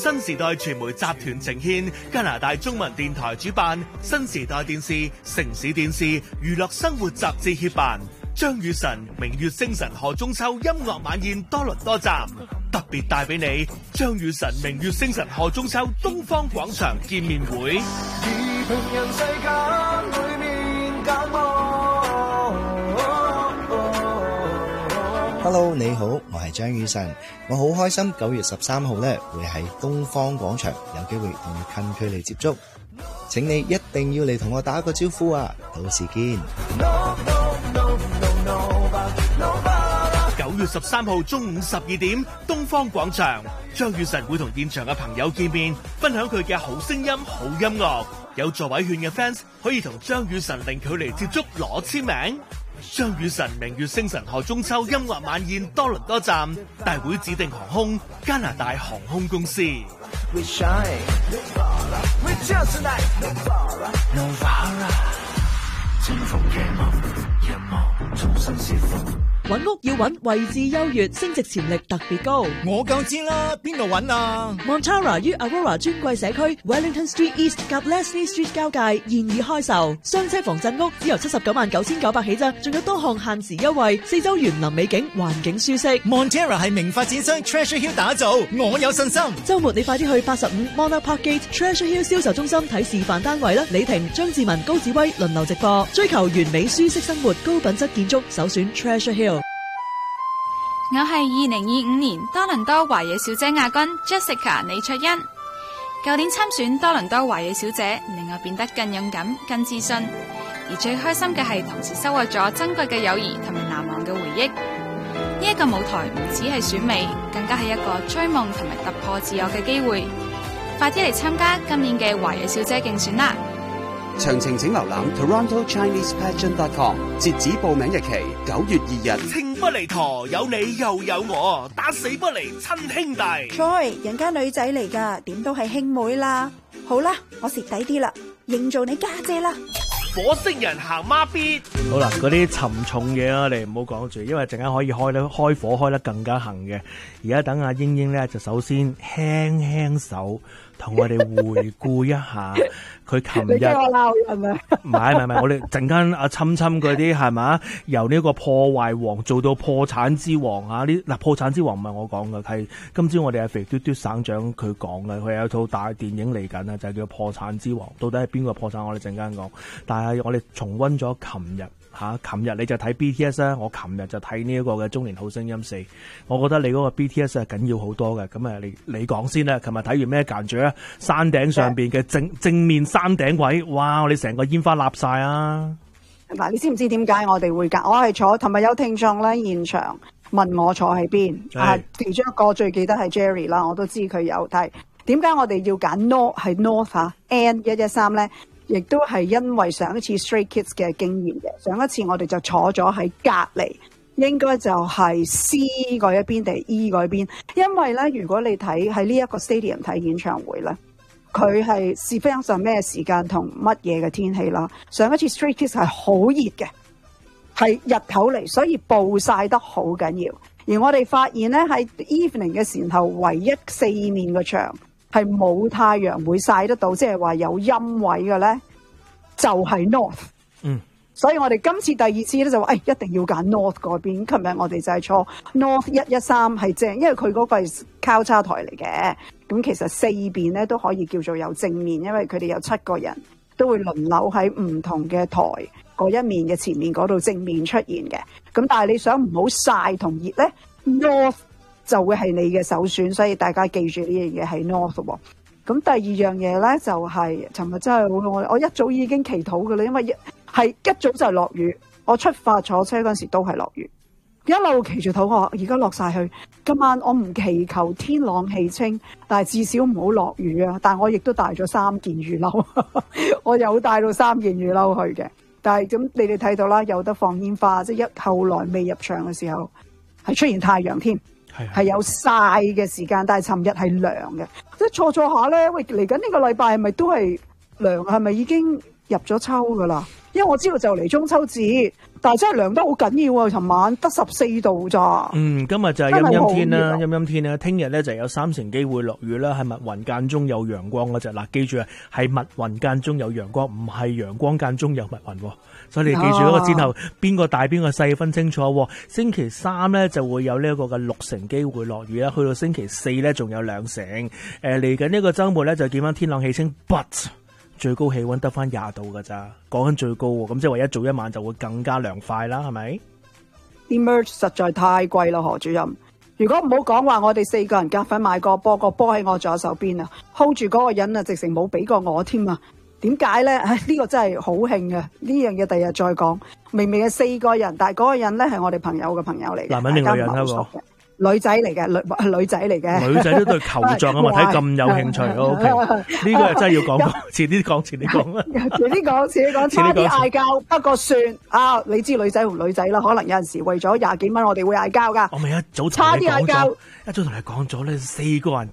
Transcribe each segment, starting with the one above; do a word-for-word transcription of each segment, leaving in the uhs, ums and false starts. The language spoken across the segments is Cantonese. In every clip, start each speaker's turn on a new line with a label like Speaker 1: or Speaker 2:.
Speaker 1: 新時代傳媒集團呈獻，加拿大中文電台主辦，新時代電視、城市電視、娛樂生活雜誌協辦，張雨晨明月星辰賀中秋音樂晚宴多倫多站，特別帶俾你張雨晨明月星辰賀中秋東方廣場見面會。
Speaker 2: Hello， 你好，我係張雨晨，我好開心九月十三號咧會喺東方廣場有機會同你近距離接觸，請你一定要嚟同我打個招呼啊！到時見。
Speaker 1: 九月十三號中午十二點，東方廣場，張雨晨會同現場嘅朋友見面，分享佢嘅好聲音、好音樂。有座位券嘅 fans 可以同張雨晨零距離接觸攞簽名。張雨晨明月星辰賀中秋音樂晚宴多倫多站，大會指定航空加拿大航空公司。We shine, we just like Novara， 征服夜幕，夜幕重新釋放。
Speaker 3: 揾屋要揾位置優越，升值潛力特別高。
Speaker 4: 我夠知啦，邊度揾啊
Speaker 3: Montara 於 Aurora 尊貴社區 Wellington Street East 及 Leslie Street 交界現已開售，雙車房鎮屋只由七十九萬九千九百起咋，仲有多項限時優惠，四周園林美景，環境舒適。
Speaker 4: Montara 係名發展商 Treasure Hill 打造，我有信心。
Speaker 3: 週末你快啲去八十五 Monarch Park Gate Treasure Hill 銷售中心睇示範單位啦！李婷、張志文、高子威輪流直播，追求完美舒適生活，高品質建築，首選 Treasure Hill。
Speaker 5: 我係二零二五年多倫多華野小姐亞軍 Jessica 李卓欣。舊年參選多倫多華野小姐，令我變得更勇敢、更自信。而最開心嘅係，同時收穫咗珍貴嘅友誼同埋難忘嘅回憶。呢一個舞台唔只係選美，更加係一個追夢同埋突破自我嘅機會。快啲嚟參加今年嘅華野小姐競選啦！
Speaker 6: 詳情請瀏覽 Toronto Chinese Pageant dot com， 截止報名日期九月二日。
Speaker 1: 情不離陀，有你又有我，打死不離親兄弟。
Speaker 7: Joy，人家女仔嚟噶，點都係兄妹啦。好啦，我蝕底啲啦，認做你家姐啦。
Speaker 1: 火星人行孖咇。
Speaker 8: 好啦，嗰啲沉重嘢啊，你唔好講住，因為陣間可以開得開火開得更加行嘅。而家等阿英英咧，就首先輕輕手同我哋回顧一下佢琴日。你驚我鬧人啊？唔係唔係唔係，我哋陣間阿侵侵嗰啲係嘛，由呢個破壞王做到破產之王啊！呢嗱破產之王唔係我講嘅，係今朝我哋阿肥嘟嘟省長佢講嘅，佢有套大電影嚟緊啊，就係叫破產之王。到底係邊個破產？我哋陣間講。但係我哋重溫咗琴日吓，琴日你就睇 B T S 啦，我琴日就睇呢一個嘅中年好聲音四。我覺得你嗰個 B T S 係緊要好多嘅。咁啊，你你講先啦。琴日睇完咩感覺啊？山頂上邊嘅正正面山頂位，哇！我哋成個煙花立晒啊！
Speaker 9: 嗱，你知唔知點解我哋會揀？我係坐，同埋有聽眾咧現場問我坐喺邊啊？其中一個最記得係 Jerry 啦，我都知佢有。但係點解我哋要揀 North 係 North 吓 N 一一三咧？亦都係因為上一次 Stray Kids 嘅經驗嘅。上一次我哋就坐咗喺隔離，應該就係 C 嗰一邊定 E 嗰一邊。因為咧，如果你睇喺呢一個 stadium 睇演唱會咧，佢係是非常咩時間同乜嘢嘅天氣啦。上一次 Stray Kids 係好熱嘅，係日頭嚟，所以暴曬得好緊要。而我哋發現咧，喺 evening 嘅時候，唯一四面嘅牆係冇太陽會曬得到，即係話有陰位嘅咧，就係、是、North。嗯，所以我哋今次第二次咧就話，誒、哎、一定要揀 North 嗰邊。琴日我哋就係坐 North 一一三係正，因為佢嗰個係交叉台嚟嘅。咁其實四邊咧都可以叫做有正面，因為佢哋有七個人都會輪流喺唔同嘅台嗰一面嘅前面嗰度正面出現嘅。咁但係你想唔好曬同熱咧 ，North 就會係你嘅首選，所以大家記住呢樣嘢係 North 喎。咁第二樣嘢咧就係、是，尋日真係好，我我一早已經祈禱㗎啦，因為一係一早就落雨，我出發坐車嗰時都係落雨，一路祈住禱，我話而家落晒去，今晚我唔祈求天朗氣清，但係至少唔好落雨啊！但係我亦都帶咗三件雨褸，我有帶到三件雨褸去嘅。但係咁你哋睇到啦，有得放煙花，即係一後來未入場嘅時候係出現太陽添。係有曬嘅時間，但係尋日係涼嘅，即係坐坐下咧。喂，嚟緊呢個禮拜係咪都係涼？係咪已經入咗秋噶啦？因為我知道就嚟中秋節， 但係真係涼得好緊要啊！尋晚得十四度咋。
Speaker 8: 嗯，今日就係陰陰天啦，陰陰天啦。聽日咧就有三成機會落雨啦，係密雲間中有陽光嗰隻。嗱，記住啊，係密雲間中有陽光，唔係陽光間中有密雲。所以你記住嗰個先後邊個大邊個細分清楚。星期三咧就會有呢一個嘅六成機會落雨啦，去到星期四咧仲有兩成。誒嚟緊呢個週末咧就見翻天朗氣清 ，but 最高氣溫得翻廿度㗎咋，講緊最高喎，咁即係話一早一晚就會更加涼快啦，係咪？
Speaker 9: 啲 merch 實在太貴啦，何主任。如果唔好講話，我哋四個人夾份買個波，個波喺我左手邊啊 ，hold 住嗰個人啊，直情冇俾過我添啊！點解咧？唉，呢個真係好興嘅，呢樣嘢第日再講。明明係四個人，但係嗰個人咧係我哋朋友嘅朋友嚟嘅，
Speaker 8: 男人定女人啊？
Speaker 9: 女仔嚟嘅，女女仔嚟嘅，
Speaker 8: 女仔都對球狀嘅物體咁有興趣。O K，呢個真係要講講，遲啲講，遲啲講啦。遲啲講，遲啲講，差啲嗌交，不過算啊！你知女仔同女仔啦，可能有陣時為咗廿幾蚊，我哋會嗌交噶。 我咪一早
Speaker 9: 差啲嗌交，
Speaker 8: 一早同你講咗咧，四個人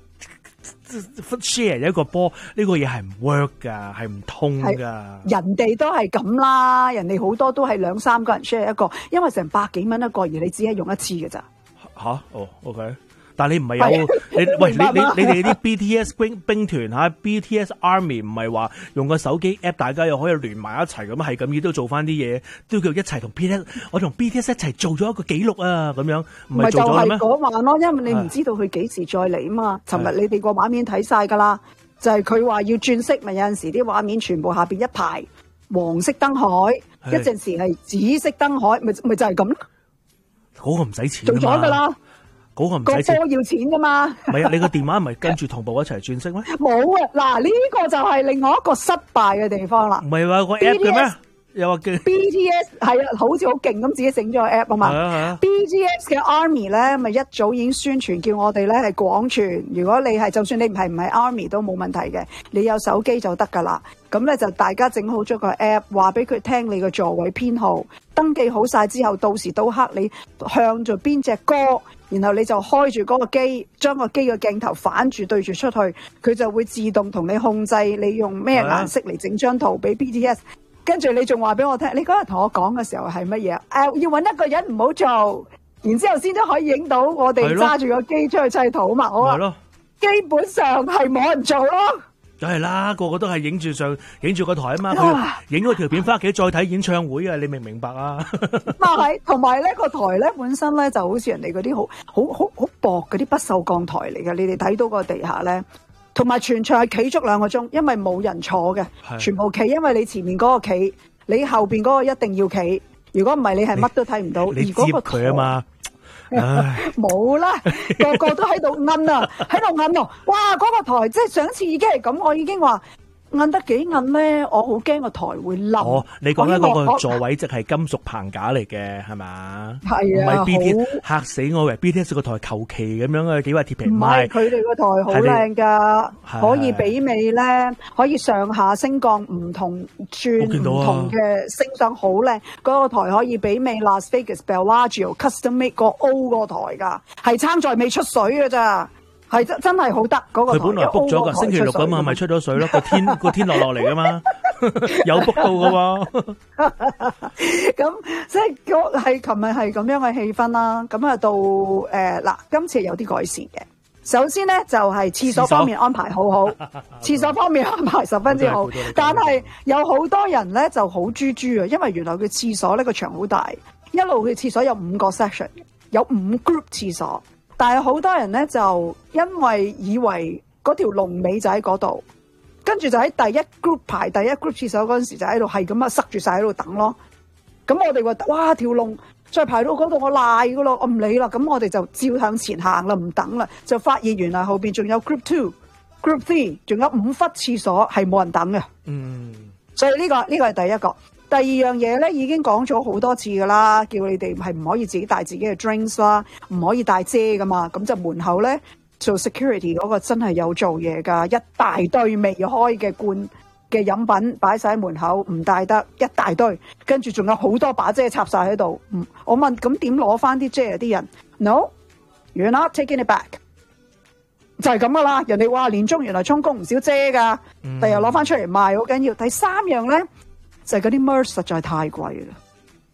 Speaker 8: share 一個波，呢個嘢係唔 work 噶，係唔通噶。
Speaker 9: 人哋都係咁啦，人哋好多都係兩三個人 share 一個，因為成百幾蚊一個，而你只係用一次嘅咋。
Speaker 8: 吓哦 ，OK，但係你唔係有你喂你你你哋啲 B T S 兵兵團吓 ，B T S Army 唔係話用個手機 app， 大家又可以聯埋一齊咁，係咁，亦都做翻啲嘢，都叫一齊同 B T S， 我同 B T S 一齊做咗一個紀錄啊，咁樣唔係做咗咩？
Speaker 9: 嗰晚咯，因為你唔知道佢幾時再嚟啊嘛。尋日你哋個畫面睇晒噶啦，就係佢話要轉色，咪有陣時啲畫面全部下邊一排黃色燈海，一陣時係紫色燈海，咪咪就係咁咯。
Speaker 8: 嗰個唔使錢，
Speaker 9: 做咗噶啦，
Speaker 8: 嗰個唔使錢，
Speaker 9: 個波要錢噶嘛。
Speaker 8: 唔係啊，你個電話唔係跟住同步一齊轉色咩？
Speaker 9: 冇啊，嗱呢個就係另外一個失敗嘅地方啦。
Speaker 8: 唔係話個 app 嘅咩？又話叫
Speaker 9: B T S 係啊，好似好勁咁，自己整咗個 app 啊嘛。
Speaker 8: 啊
Speaker 9: B T S 嘅 Army 咧，咪一早已經宣傳叫我哋咧係廣傳。如果你係就算你唔係唔係 Army 都冇問題嘅，你有手機就得噶啦。咁咧就大家整好咗個 app， 話俾佢聽你個座位編號，登記好晒之後，到時到刻你向住邊隻歌，然後你就開住嗰個機，將個機嘅鏡頭反住對住出去，佢就會自動同你控制你用咩顏色嚟整張圖俾 B T S。跟住你仲話俾我聽，你嗰日同我講嘅時候係乜嘢？誒、啊，要揾一個人唔好做，然之後先都可以影到我哋揸住個機出去砌圖嘛。我話基本上係冇人做咯。
Speaker 8: 梗係啦，個個都係影住上影住個台啊嘛，佢影咗條片翻屋企再睇演唱會啊！你明唔明白啊？
Speaker 9: 嘛係，同埋咧個台咧本身咧就好似人哋嗰啲好好好好薄嗰啲不鏽鋼台嚟嘅，你哋睇到個地下咧。同埋全場係企足兩個鐘，因為冇人坐嘅，全部企。因為你前面嗰個企，你後邊嗰個一定要企。如果唔係，你係乜都睇唔到。
Speaker 8: 你接佢啊嘛，
Speaker 9: 冇啦，個個都喺度摁啊，喺度摁啊！哇，嗰、那個台即係上次已經係咁，我已經話。摁得幾摁咧？我好驚個台會冧。
Speaker 8: 哦，你講緊嗰個座位即係金屬棚架嚟嘅，係嘛？
Speaker 9: 係啊，
Speaker 8: 唔係 B T S 嚇死我！以為 B T S 個台求其咁樣嘅幾塊鐵皮，
Speaker 9: 唔係佢哋個台好靚㗎，可以媲美咧，可以上下升降唔同轉唔同嘅升上好靚。嗰個台可以媲美 Las Vegas Bellagio custom made 個 O 個台㗎，係參在未出水㗎咋。係真真係好得嗰個台，
Speaker 8: 佢本來 book 咗噶，星期六咁啊，咪出咗水咯，個天個天落落嚟噶嘛，有 book 到噶喎。
Speaker 9: 咁即係嗰係琴日係咁樣嘅氣氛啦。咁啊到誒嗱，今次有啲改善嘅。首先咧就係廁所方面安排好好，廁所方面安排十分之好。但係有好多人咧就好豬豬啊，因為原來佢廁所呢個場好大，一路嘅廁所有五個 section， 有五 group 廁所。但係好多人咧就因為以為嗰條龍尾就喺嗰度，跟住就喺第一 group 排第一 group 廁所嗰陣時就喺度係咁啊塞住晒喺度等咯。咁我哋話哇條龍再排到嗰度我賴噶咯，我唔理啦。咁我哋就照向前行啦，唔等啦。就發現原來後邊仲有 group two、group three， 仲有五忽廁所係冇人等嘅。嗯，所以呢個呢個係第一個。第二樣嘢咧已經講咗好多次噶啦，叫你哋係唔可以自己帶自己嘅 drinks 啦，唔可以帶遮噶嘛。咁就門口咧做 security 嗰個真係有做嘢噶，一大堆未開嘅罐嘅飲品擺晒喺門口，唔帶得一大堆，跟住仲有好多把遮插晒喺度。嗯，我問咁點攞翻啲遮啊？啲人 no you're not taking it back， 就係咁噶啦。人哋話年中原來充公唔少遮噶，第日攞翻出嚟賣好緊要。第三樣咧。就係嗰啲 merch 實在太貴啦，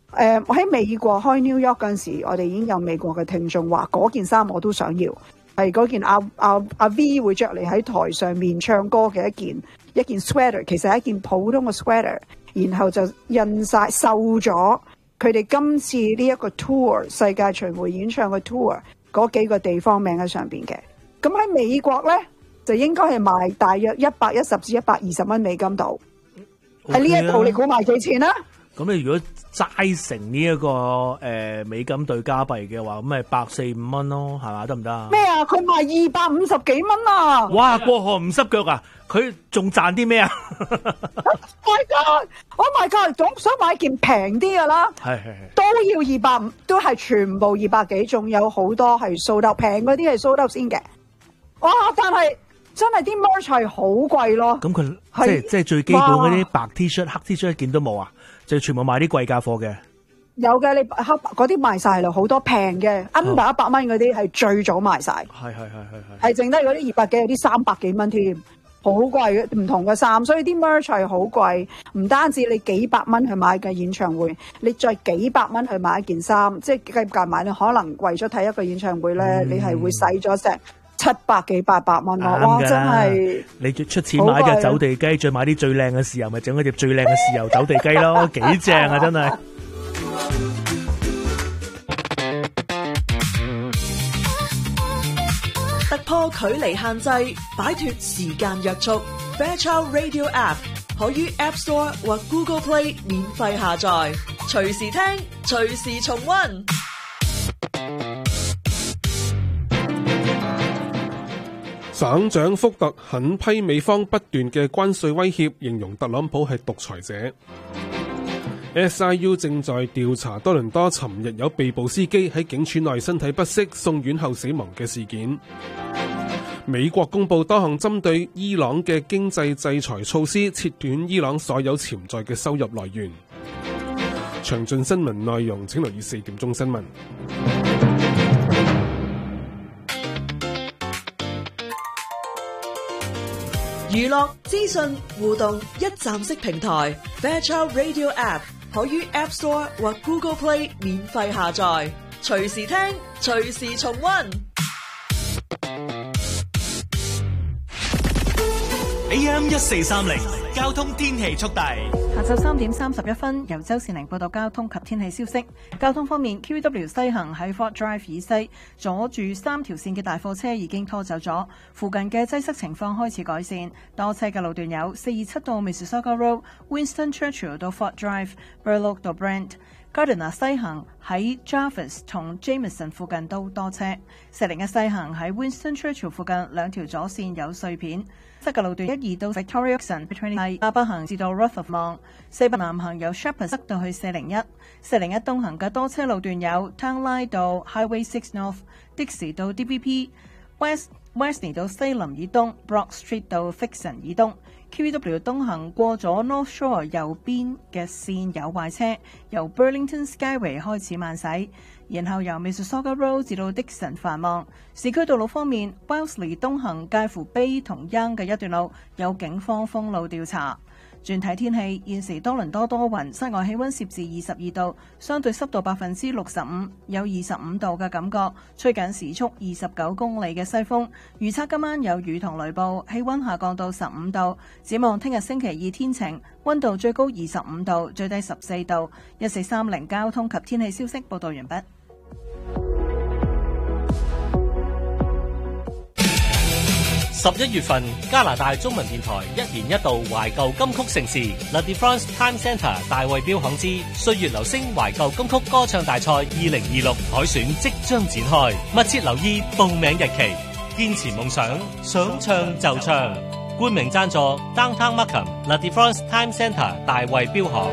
Speaker 9: 誒喺美國開 New York 嗰陣時，我哋已經有美國嘅聽眾話嗰件衫我都想要，係嗰件阿阿阿 V 會着嚟喺台上面唱歌嘅一件一件 sweater， 其實係一件普通嘅 sweater， 然後就印晒繡咗佢哋今次呢一個 tour 世界巡迴演唱嘅 tour 嗰幾個地方名喺上邊嘅。咁喺美國咧就應該係賣大約一百一十至一百二十蚊美金度。喺呢一度你估賣幾錢啊？
Speaker 8: 咁你如果齋成呢、這、一個誒、呃、美金對加幣嘅話，咁咪百四五蚊咯，係嘛？得唔得啊？
Speaker 9: 咩啊？佢賣二百五十幾蚊啊！
Speaker 8: 哇！過河唔濕腳啊！佢仲賺啲咩啊
Speaker 9: ？Oh my god！Oh my god！總想買件平啲噶啦，
Speaker 8: 係係係，
Speaker 9: 都要二百五，都係全部二百幾，仲有好多係掃得平嗰啲係掃得先嘅。哇！但係真係啲 merch 係好貴咯。咁
Speaker 8: 佢即係即係最基本嗰啲白 T 恤、黑 T 恤一件都冇啊！就全部買啲貴價貨嘅。
Speaker 9: 有嘅，你黑嗰啲賣晒啦，好多平嘅 under 一百蚊嗰啲係最早賣晒。係係係係係。係剩低嗰啲二百幾，有啲三百幾蚊添。好貴嘅，唔同嘅衫，所以啲 merch 係好貴。唔單止你幾百蚊去買嘅演唱會，你再幾百蚊去買一件衫，即係計計埋你可能為咗睇一個演唱會咧，嗯、你係會使咗成七百幾八百蚊咯。哇！真係
Speaker 8: 你出錢買隻走地雞，再買啲最靚嘅豉油，咪整嗰碟最靚嘅豉油走地雞咯，幾正啊！真係。
Speaker 3: 突破距離限制，擺脫時間約束。Fairchild Radio App 可於 App Store 或 Google Play 免費下載，隨時聽，隨時重溫。
Speaker 10: 省長福特狠批美方不斷嘅關稅威脅，形容特朗普係獨裁者。S I U 正在調查多倫多尋日有被捕司機喺警署內身體不適送院後死亡嘅事件。美國公布多項針對伊朗嘅經濟制裁措施，切斷伊朗所有潛在嘅收入來源。詳盡新聞內容請留意四點鐘新聞。
Speaker 3: 娛樂資訊互動一站式平台 Fairchild Radio App 可於 App Store 或 Google Play 免費下載，隨時聽，隨時重溫。
Speaker 1: A M 一四三零交通天氣速遞。
Speaker 11: 下晝三點三十一分，由周善玲報道交通及天氣消息。交通方面 ，Q W 西行喺 Fort Drive 以西，阻住三條線嘅大貨車已經拖走咗，附近嘅擠塞情況開始改善。多車嘅路段有四二七到 Mississauga Road、Winston Churchill 到 Fort Drive、Burloak 到 Brent。Gardiner 西行喺 Jarvis 同 Jameson 附近都多車。四零一西行喺 Winston Churchill 附近兩條左線有碎片。塞嘅路段一二到 Victoria Junction 亞北行至到 Rutherford， 四北南行由 Shepherd 塞到去四零一。四零一東行嘅多車路段有 Town Line 到 Highway Six North、Dixie 到 D B P、West Wesley 到西林以東、Brock Street 到 Fixon 以東。Q W 東行過咗 North Shore 右邊嘅線有壞車，由 Burlington Skyway 開始慢駛，然後由 Mississauga Road 至到 Dixon 繁忙。市區道路方面 ，Wellesley 東行介乎 Bay 同 Young 嘅一段路有警方封路調查。轉睇天氣，現時多倫多多雲，室外氣溫攝氏二十二度，相對濕度百分之六十五，有二十五度嘅感覺，吹緊時速二十九公里嘅西風。預測今晚有雨同雷暴，氣溫下降到十五度。展望聽日星期二天晴，溫度最高二十五度，最低十四度。一四三零交通及天氣消息報道完畢。
Speaker 12: 十一月份，加拿大中文電台一年一度懷舊金曲盛事 La Defrance Time Centre 大衛標行之歲月留聲懷舊金曲歌唱大賽二零二六海選即將展開，密切留意報名日期。堅持夢想，想唱就唱。冠名贊助 Downtown Markham La Defrance Time Centre 大衛標行。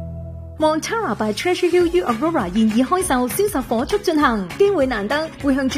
Speaker 13: Montara by Treasure Hill U Aurora 現已開售，銷售火速進行，機會難得，會向